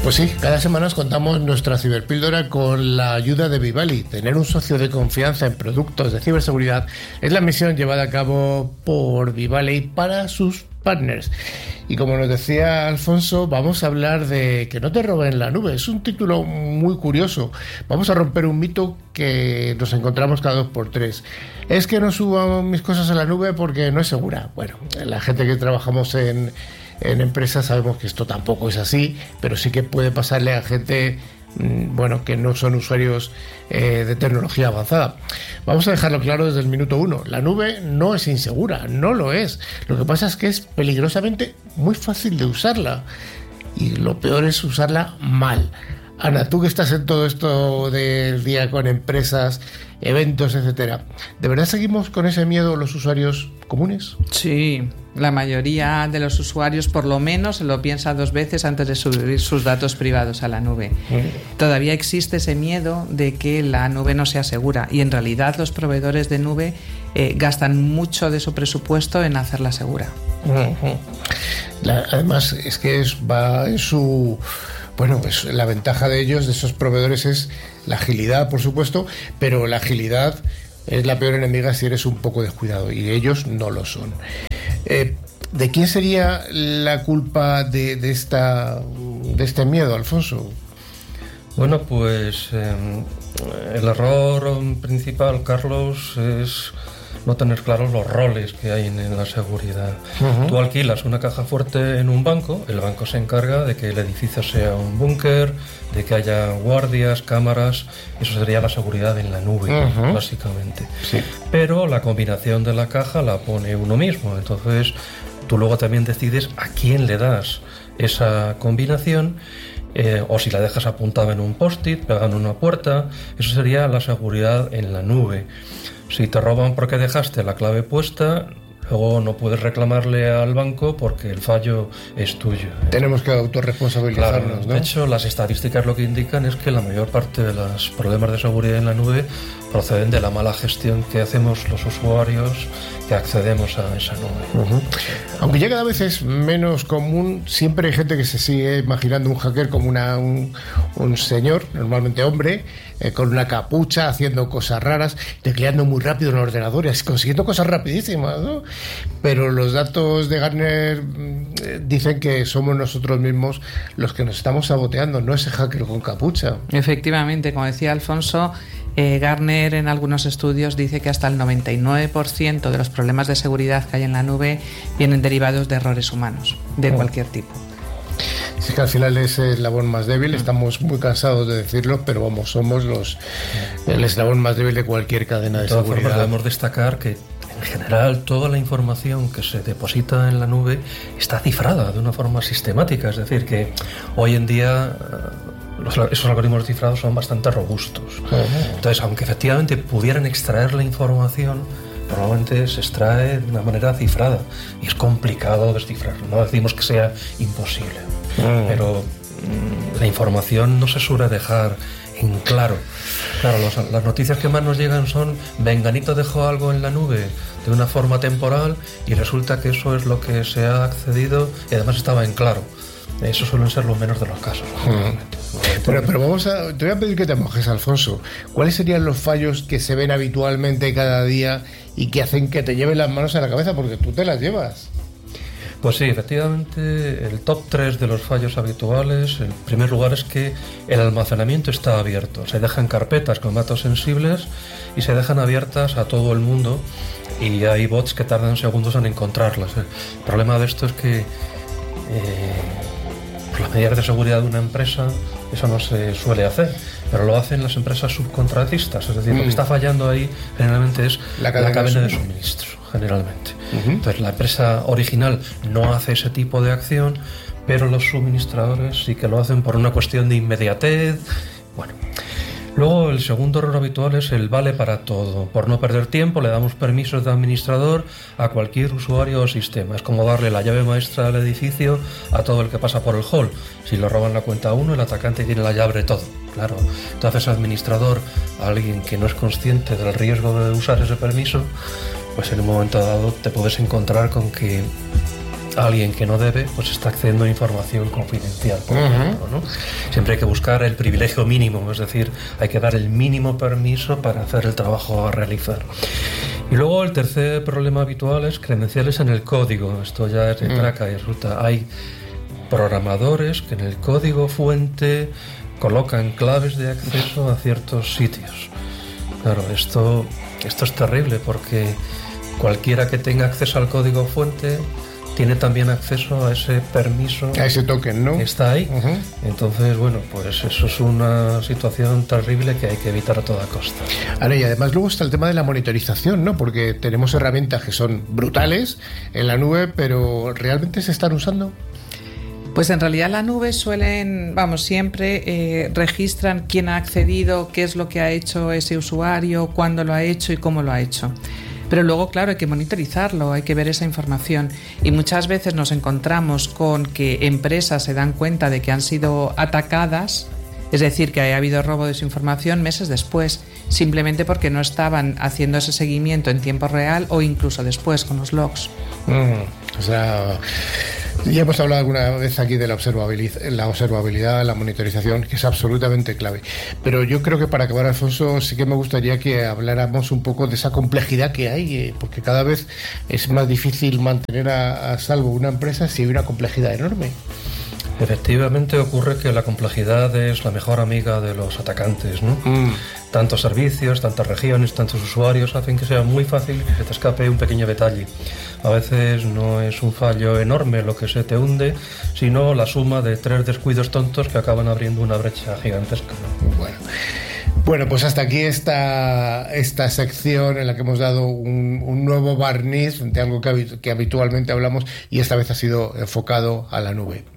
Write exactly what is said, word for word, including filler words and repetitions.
Pues sí, cada semana os contamos nuestra ciberpíldora con la ayuda de Vivali. Tener un socio de confianza en productos de ciberseguridad es la misión llevada a cabo por Vivali para sus partners. Y como nos decía Alfonso, vamos a hablar de que no te roben la nube. Es un título muy curioso. Vamos a romper un mito que nos encontramos cada dos por tres. Es que no subo mis cosas a la nube porque no es segura. Bueno, la gente que trabajamos en, en empresas sabemos que esto tampoco es así, pero sí que puede pasarle a gente bueno, que no son usuarios eh, de tecnología avanzada. Vamos a dejarlo claro desde el minuto uno. La nube no es insegura, no lo es. Lo que pasa es que es peligrosamente muy fácil de usarla. Y lo peor es usarla mal. Ana, tú que estás en todo esto del día con empresas, eventos, etcétera, ¿de verdad seguimos con ese miedo los usuarios comunes? Sí, la mayoría de los usuarios por lo menos se lo piensa dos veces antes de subir sus datos privados a la nube. Mm. Todavía existe ese miedo de que la nube no sea segura y en realidad los proveedores de nube eh, gastan mucho de su presupuesto en hacerla segura. Mm-hmm. La, además es que es, va en su... Bueno, pues la ventaja de ellos, de esos proveedores, es la agilidad, por supuesto, pero la agilidad es la peor enemiga si eres un poco descuidado, y ellos no lo son. Eh, ¿De quién sería la culpa de, de, esta, de este miedo, Alfonso? Bueno, pues eh, el error principal, Carlos, es no tener claros los roles que hay en, en la seguridad. Uh-huh. Tú alquilas una caja fuerte en un banco, el banco se encarga de que el edificio sea un búnker, de que haya guardias, cámaras, eso sería la seguridad en la nube, uh-huh. básicamente. Sí. Pero la combinación de la caja la pone uno mismo, entonces tú luego también decides a quién le das esa combinación. Eh, o si la dejas apuntada en un post-it, pegada en una puerta, eso sería la seguridad en la nube. Si te roban porque dejaste la clave puesta, luego no puedes reclamarle al banco porque el fallo es tuyo. Tenemos que autorresponsabilizarnos, claro, ¿no? De hecho, las estadísticas lo que indican es que la mayor parte de los problemas de seguridad en la nube proceden de la mala gestión que hacemos los usuarios que accedemos a esa nube. Uh-huh. Aunque ya cada vez es menos común, siempre hay gente que se sigue imaginando un hacker como una, un, un señor, normalmente hombre, eh, con una capucha, haciendo cosas raras, tecleando muy rápido en ordenadores, consiguiendo cosas rapidísimas, ¿no? Pero los datos de Gartner eh, dicen que somos nosotros mismos los que nos estamos saboteando, no ese hacker con capucha. Efectivamente, como decía Alfonso, Eh, Gartner en algunos estudios dice que hasta el noventa y nueve por ciento de los problemas de seguridad que hay en la nube vienen derivados de errores humanos, de oh. cualquier tipo. Sí, que al final es el eslabón más débil, estamos muy cansados de decirlo, pero vamos, somos los el eslabón más débil de cualquier cadena de, de seguridad. Formas, debemos destacar que en general toda la información que se deposita en la nube está cifrada de una forma sistemática, es decir, que hoy en día Los, esos algoritmos cifrados son bastante robustos. Uh-huh. Entonces, aunque efectivamente pudieran extraer la información, probablemente se extrae de una manera cifrada y es complicado descifrarlo. No decimos que sea imposible, uh-huh. pero mmm, la información no se suele dejar en claro. Claro, los, las noticias que más nos llegan son: Menganito dejó algo en la nube de una forma temporal y resulta que eso es lo que se ha accedido y además estaba en claro. Eso suelen ser los menos de los casos. Hmm. Pero, pero vamos a, te voy a pedir que te mojes, Alfonso. ¿Cuáles serían los fallos que se ven habitualmente cada día y que hacen que te lleven las manos a la cabeza? Porque tú te las llevas. Pues sí, efectivamente, el top tres de los fallos habituales, en primer lugar, es que el almacenamiento está abierto. Se dejan carpetas con datos sensibles y se dejan abiertas a todo el mundo y hay bots que tardan segundos en encontrarlas. El problema de esto es que eh, por las medidas de seguridad de una empresa eso no se suele hacer, pero lo hacen las empresas subcontratistas, es decir, mm. lo que está fallando ahí generalmente es la cadena, la cadena de suministro, generalmente. Uh-huh. Entonces la empresa original no hace ese tipo de acción, pero los suministradores sí que lo hacen por una cuestión de inmediatez. Bueno, luego el segundo error habitual es el vale para todo. Por no perder tiempo le damos permisos de administrador a cualquier usuario o sistema. Es como darle la llave maestra del edificio a todo el que pasa por el hall. Si le roban la cuenta a uno, el atacante tiene la llave de todo. Claro, entonces administrador, a alguien que no es consciente del riesgo de usar ese permiso, pues en un momento dado te puedes encontrar con que alguien que no debe, pues está accediendo a información confidencial, por uh-huh. ejemplo, ¿no? Siempre hay que buscar el privilegio mínimo, es decir, hay que dar el mínimo permiso para hacer el trabajo a realizar. Y luego el tercer problema habitual es credenciales en el código. Esto ya es de traca y resulta, hay programadores que en el código fuente colocan claves de acceso a ciertos sitios. Claro, esto, esto es terrible porque cualquiera que tenga acceso al código fuente tiene también acceso a ese permiso, a ese token, ¿no? Que está ahí. Uh-huh. Entonces, bueno, pues eso es una situación terrible que hay que evitar a toda costa. Ahora, y además luego está el tema de la monitorización, ¿no? Porque tenemos herramientas que son brutales en la nube, pero ¿realmente se están usando? Pues en realidad la nube suelen, vamos, siempre eh, registran quién ha accedido, qué es lo que ha hecho ese usuario, cuándo lo ha hecho y cómo lo ha hecho. Pero luego, claro, hay que monitorizarlo, hay que ver esa información. Y muchas veces nos encontramos con que empresas se dan cuenta de que han sido atacadas, es decir, que ha habido robo de su información meses después, simplemente porque no estaban haciendo ese seguimiento en tiempo real o incluso después con los logs. Mm, o sea... Ya hemos hablado alguna vez aquí de la observabilidad, la observabilidad, la monitorización, que es absolutamente clave. Pero yo creo que para acabar, Alfonso, sí que me gustaría que habláramos un poco de esa complejidad que hay, porque cada vez es más difícil mantener a, a salvo una empresa si hay una complejidad enorme. Efectivamente ocurre que la complejidad es la mejor amiga de los atacantes, ¿no? Mm. Tantos servicios, tantas regiones, tantos usuarios hacen que sea muy fácil que se te escape un pequeño detalle. A veces no es un fallo enorme lo que se te hunde, sino la suma de tres descuidos tontos que acaban abriendo una brecha gigantesca. Bueno. Bueno, pues hasta aquí esta, esta sección en la que hemos dado un, un nuevo barniz de algo que, que habitualmente hablamos y esta vez ha sido enfocado a la nube.